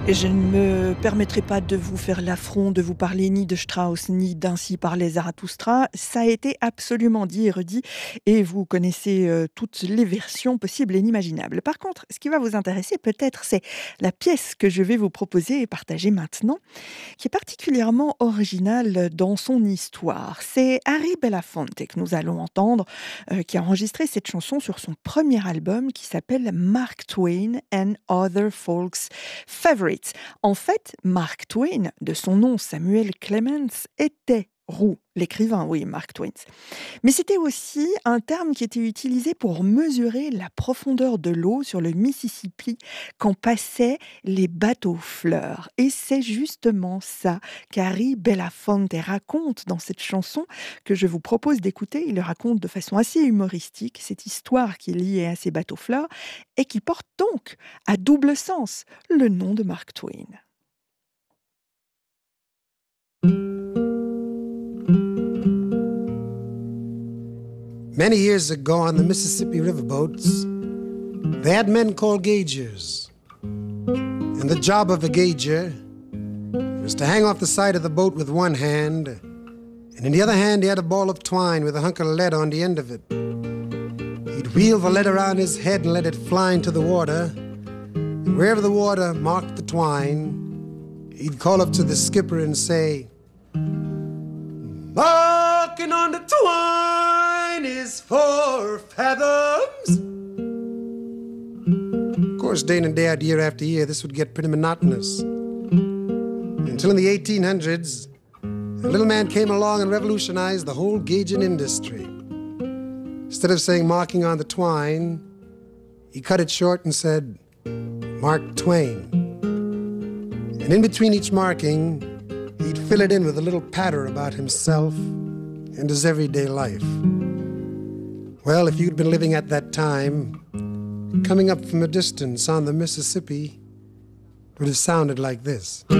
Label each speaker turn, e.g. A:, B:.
A: Je ne me permettrai pas de vous faire l'affront de vous parler ni de Strauss ni d'Ainsi parlait Zarathustra. Ça a été absolument dit et redit et vous connaissez toutes les versions possibles et inimaginables. Par contre, ce qui va vous intéresser peut-être, c'est la pièce que je vais vous proposer et partager maintenant, qui est particulièrement originale dans son histoire. C'est Harry Belafonte que nous allons entendre, qui a enregistré cette chanson sur son premier album qui s'appelle Mark Twain and Other Folks' Favorites. En fait, Mark Twain, de son nom Samuel Clemens, était roux, l'écrivain, oui, Mark Twain. Mais c'était aussi un terme qui était utilisé pour mesurer la profondeur de l'eau sur le Mississippi quand passaient les bateaux-fleurs. Et c'est justement ça qu'Harry Belafonte raconte dans cette chanson que je vous propose d'écouter. Il le raconte de façon assez humoristique, cette histoire qui est liée à ces bateaux-fleurs et qui porte donc à double sens le nom de Mark Twain.
B: Many years ago on the Mississippi riverboats, they had men called gaugers. And the job of a gauger was to hang off the side of the boat with one hand, and in the other hand he had a ball of twine with a hunk of lead on the end of it. He'd wheel the lead around his head and let it fly into the water, and wherever the water marked the twine, he'd call up to the skipper and say, "Marking on the twine is 4 fathoms." Of course, day in and day out, year after year, this would get pretty monotonous. Until in the 1800s, a little man came along and revolutionized the whole gauging industry. Instead of saying marking on the twine, he cut it short and said, "Mark Twain." And in between each marking, he'd fill it in with a little patter about himself and his everyday life. Well, if you'd been living at that time, coming up from a distance on the Mississippi would have sounded like this.